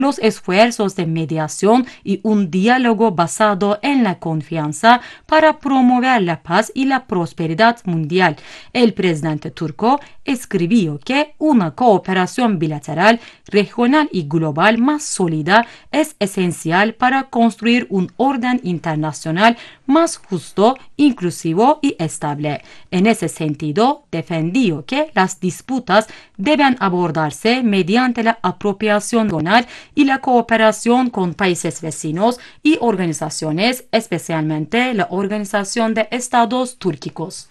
los esfuerzos de mediación y un diálogo basado en la confianza para promover la paz y la prosperidad mundial. El presidente turco escribió que una cooperación bilateral, regional y global más sólida es esencial para construir un orden internacional más justo, inclusivo y estable. En ese sentido, defendió que las disputas deben abordarse mediante la apropiación regional y la cooperación con países vecinos y organizaciones, especialmente la Organización de Estados Túrquicos.